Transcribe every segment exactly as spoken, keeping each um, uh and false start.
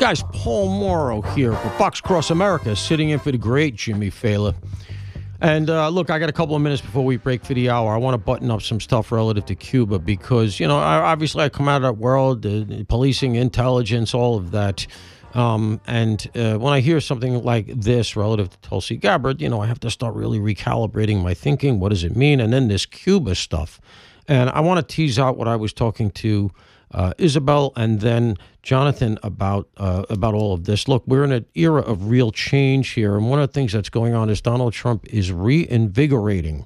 Guys, Paul Morrow here for Fox Cross America, sitting in for the great Jimmy Fallon. And uh, look, I got a couple of minutes before we break for the hour. I want to button up some stuff relative to Cuba because, you know, I, obviously I come out of that world, uh, policing, intelligence, all of that. Um, and uh, when I hear something like this relative to Tulsi Gabbard, you know, I have to start really recalibrating my thinking. What does it mean? And then this Cuba stuff. And I want to tease out what I was talking to Uh, Isabel and then Jonathan about uh, about all of this. Look, we're in an era of real change here, and one of the things that's going on is Donald Trump is reinvigorating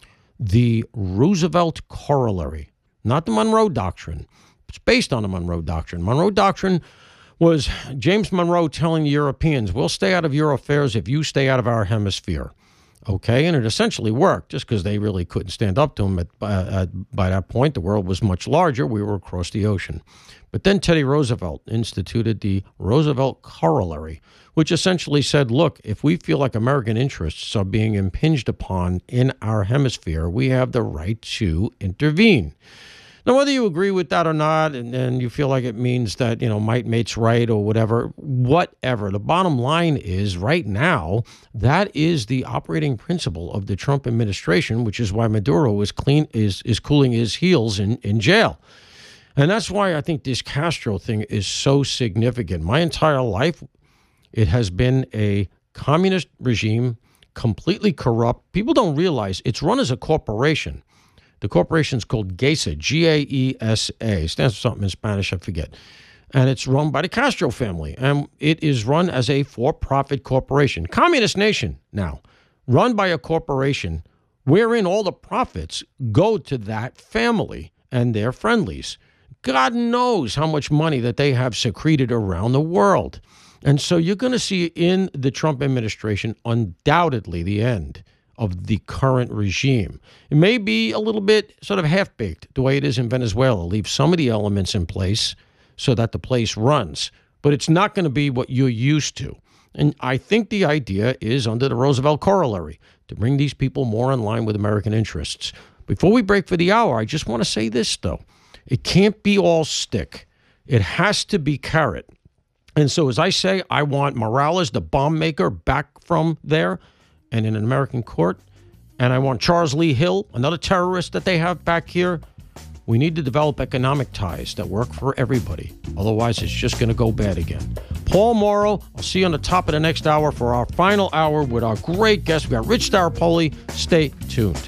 the Roosevelt corollary, not the Monroe Doctrine. It's based on the Monroe Doctrine. Monroe Doctrine was James Monroe telling the Europeans, we'll stay out of your affairs if you stay out of our hemisphere. Okay, and it essentially worked just because they really couldn't stand up to him. At, uh, by that point, the world was much larger. We were across the ocean. But then Teddy Roosevelt instituted the Roosevelt Corollary, which essentially said, look, if we feel like American interests are being impinged upon in our hemisphere, we have the right to intervene. Now, whether you agree with that or not, and, and you feel like it means that, you know, might mate's right or whatever, whatever. The bottom line is right now, that is the operating principle of the Trump administration, which is why Maduro is clean is is cooling his heels in, in jail. And that's why I think this Castro thing is so significant. My entire life, it has been a communist regime, completely corrupt. People don't realize it's run as a corporation. The corporation's called GESA, G A E S A. It stands for something in Spanish, I forget. And it's run by the Castro family. And it is run as a for-profit corporation. Communist nation now, run by a corporation wherein all the profits go to that family and their friendlies. God knows how much money that they have secreted around the world. And so you're going to see in the Trump administration undoubtedly the end of the current regime. It may be a little bit sort of half-baked, the way it is in Venezuela. Leave some of the elements in place so that the place runs. But it's not going to be what you're used to. And I think the idea is, under the Roosevelt Corollary, to bring these people more in line with American interests. Before we break for the hour, I just want to say this, though. It can't be all stick. It has to be carrot. And so, as I say, I want Morales, the bomb maker, back from there and in an American court. And I want Charles Lee Hill, another terrorist that they have back here. We need to develop economic ties that work for everybody. Otherwise, it's just going to go bad again. Paul Morrow, I'll see you on the top of the next hour for our final hour with our great guest. We got Rich Staropoli. Stay tuned.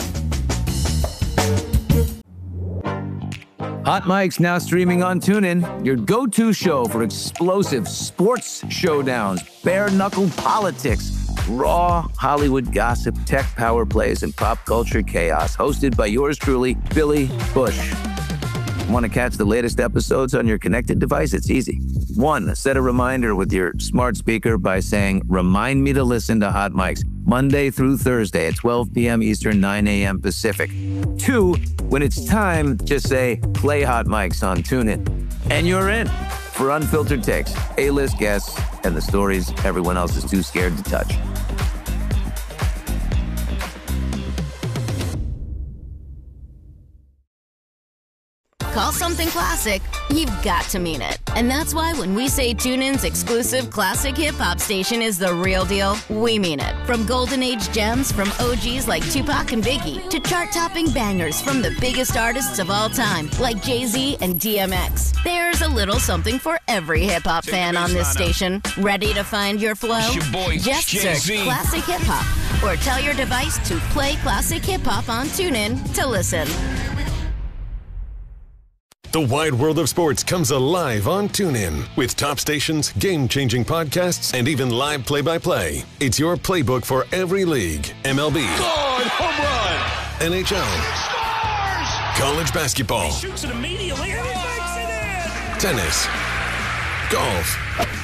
Hot Mike's now streaming on TuneIn, your go-to show for explosive sports showdowns, bare-knuckle politics, raw Hollywood gossip, tech power plays, and pop culture chaos. Hosted by yours truly, Billy Bush. Want to catch the latest episodes on your connected device? It's easy. One, set a reminder with your smart speaker by saying, remind me to listen to Hot Mike's Monday through Thursday at twelve p.m. Eastern, nine a.m. Pacific. Two, when it's time, just say, play Hot Mike's on TuneIn. And you're in for unfiltered takes, A-list guests, and the stories everyone else is too scared to touch. Call something classic, you've got to mean it. And that's why when we say TuneIn's exclusive classic hip-hop station is the real deal, we mean it. From golden age gems from O Gs like Tupac and Biggie to chart-topping bangers from the biggest artists of all time like Jay-Z and D M X. There's a little something for every hip-hop fan on this station. Ready to find your flow? Your boy, Just Jay-Z. search Classic Hip-Hop or tell your device to play Classic Hip-Hop on TuneIn to listen. The wide world of sports comes alive on TuneIn with top stations, game-changing podcasts, and even live play-by-play. It's your playbook for every league. M L B. God, home run! N H L. Scores! College basketball. He shoots it immediately and he makes it in! Tennis. Golf.